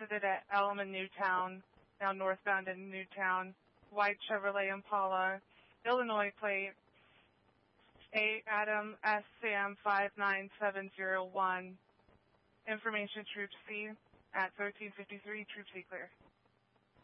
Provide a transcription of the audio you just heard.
exited at Elm in Newtown, now northbound in Newtown. White Chevrolet Impala, Illinois plate, A Adam S Sam 59701. Information Troop C at 1353, Troop C clear.